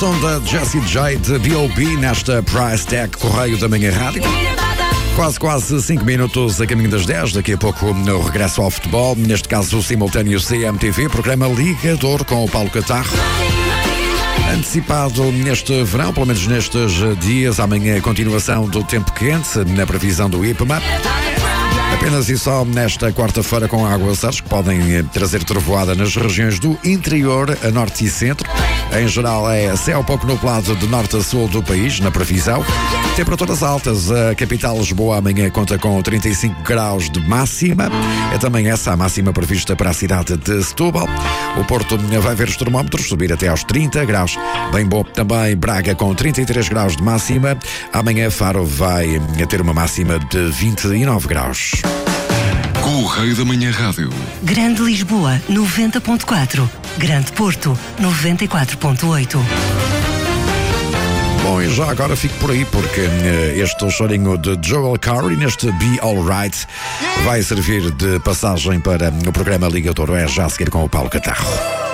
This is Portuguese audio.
som da Jessie J de B.O.B. nesta Price Tag Correio da Manhã Rádio. Quase 5 minutos a caminho das 10. Daqui a pouco no regresso ao futebol, neste caso o simultâneo CMTV, programa Ligador com o Paulo Catarro. Antecipado neste verão, pelo menos nestes dias, amanhã a continuação do tempo quente, na previsão do IPMA. Apenas e só nesta quarta-feira com aguaceiros que podem trazer trovoada nas regiões do interior, a norte e centro. Em geral é céu pouco nublado de norte a sul do país, na previsão. Temperaturas altas, a capital Lisboa amanhã conta com 35 graus de máxima. É também essa a máxima prevista para a cidade de Setúbal. O Porto vai ver os termómetros subir até aos 30 graus. Bem bom também Braga com 33 graus de máxima. Amanhã Faro vai ter uma máxima de 29 graus. Correio da Manhã Rádio. Grande Lisboa, 90.4. Grande Porto, 94.8. Bom, e já agora fico por aí, porque este chorinho de Joel Corry neste Be Alright vai servir de passagem para o programa Ligador. É já a seguir com o Paulo Catarro.